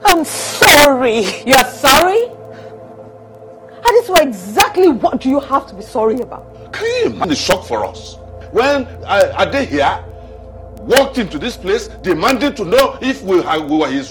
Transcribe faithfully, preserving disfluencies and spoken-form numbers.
I'm sorry. You're sorry? And this was exactly what do you have to be sorry about? Can you imagine the shock for us? When uh, Ade here walked into this place demanding to know if we, uh, we were his